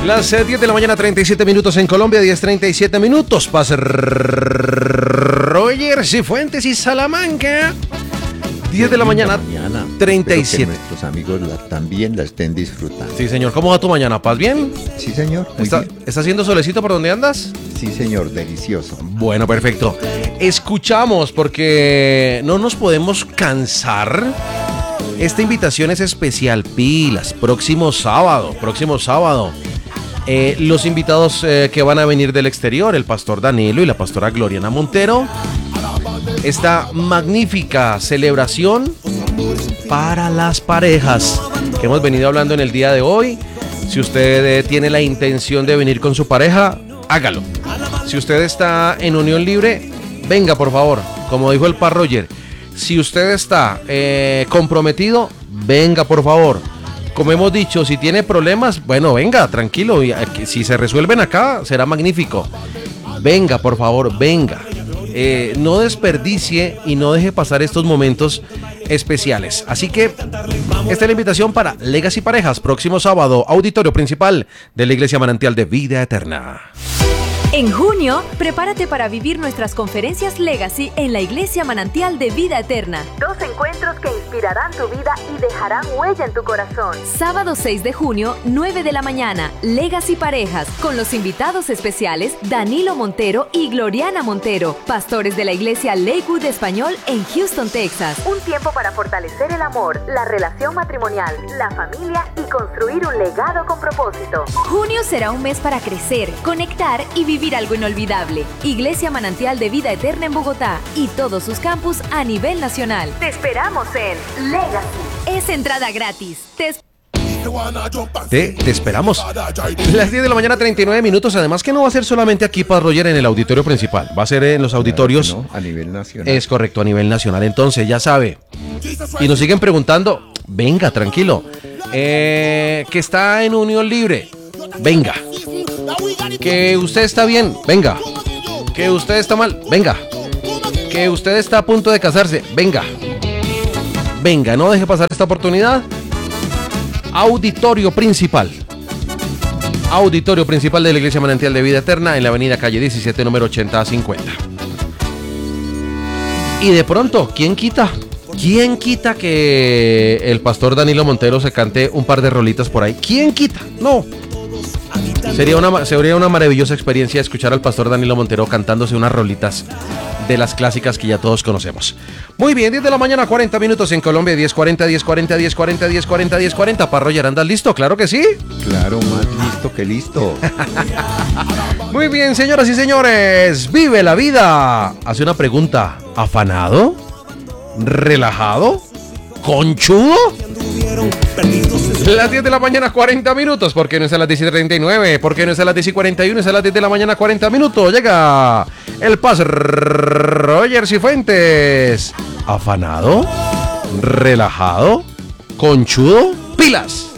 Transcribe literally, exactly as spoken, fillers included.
Las eh, diez de la mañana, treinta y siete minutos en Colombia, diez treinta y siete minutos. Paz Rogers y Fuentes y Salamanca. diez de la mañana, mañana treinta y siete. Que nuestros amigos la, también la estén disfrutando. Sí, señor. ¿Cómo va tu mañana, Paz? ¿Bien? Sí, señor. ¿Está, bien. ¿Está haciendo solecito por donde andas? Sí, señor. Delicioso. Bueno, perfecto. Escuchamos porque no nos podemos cansar. Esta invitación es especial. Pilas. Próximo sábado. Próximo sábado. Eh, los invitados eh, que van a venir del exterior, el pastor Danilo y la pastora Gloriana Montero. Esta magnífica celebración para las parejas que hemos venido hablando en el día de hoy. Si usted eh, tiene la intención de venir con su pareja, hágalo. Si usted está en unión libre, venga por favor, como dijo el Paz Roger. Si usted está eh, comprometido, venga por favor. Como hemos dicho, si tiene problemas, bueno, venga, tranquilo. Y si se resuelven acá, será magnífico. Venga, por favor, venga. Eh, no desperdicie y no deje pasar estos momentos especiales. Así que esta es la invitación para Legacy Parejas, próximo sábado, auditorio principal de la Iglesia Manantial de Vida Eterna. En junio, prepárate para vivir nuestras conferencias Legacy en la Iglesia Manantial de Vida Eterna. Dos encuentros que inspirarán tu vida y dejarán huella en tu corazón. Sábado seis de junio, nueve de la mañana, Legacy Parejas, con los invitados especiales Danilo Montero y Gloriana Montero, pastores de la Iglesia Lakewood Español en Houston, Texas. Un tiempo para fortalecer el amor, la relación matrimonial, la familia y construir un legado con propósito. Junio será un mes para crecer, conectar y vivir Vivir algo inolvidable. Iglesia Manantial de Vida Eterna en Bogotá y todos sus campus a nivel nacional. Te esperamos en Legacy. Es entrada gratis. Te Te, te esperamos. Las diez de la mañana, treinta y nueve minutos. Además que no va a ser solamente aquí para Roger en el auditorio principal. Va a ser en los auditorios. Claro que no, a nivel nacional. Es correcto, a nivel nacional. Entonces, ya sabe. Y nos siguen preguntando. Venga, tranquilo. Eh, que está en unión libre. Venga. Que usted está bien, venga. Que usted está mal, venga. Que usted está a punto de casarse, venga. Venga, no deje pasar esta oportunidad. Auditorio principal. Auditorio principal de la Iglesia Manantial de Vida Eterna en la avenida calle diecisiete, número ochenta a cincuenta. Y de pronto, ¿quién quita? ¿Quién quita que el pastor Danilo Montero se cante un par de rolitas por ahí? ¿Quién quita? No. Sería una, sería una maravillosa experiencia escuchar al pastor Danilo Montero cantándose unas rolitas de las clásicas que ya todos conocemos. Muy bien, diez de la mañana, cuarenta minutos en Colombia, diez cuarenta, diez cuarenta, diez cuarenta, diez cuarenta, diez cuarenta. Para Roger, ¿andas listo? Claro que sí. Claro, más listo que listo. Muy bien, señoras y señores, vive la vida. Hace una pregunta, ¿afanado? ¿Relajado? ¿Conchudo? Las diez de la mañana, cuarenta minutos. ¿Por qué no es a las diez y treinta y nueve? ¿Por qué no es a las diez y cuarenta y uno? Es a las diez de la mañana, cuarenta minutos. Llega el Paz Rogers y Fuentes. ¿Afanado? ¿Relajado? ¿Conchudo? ¡Pilas!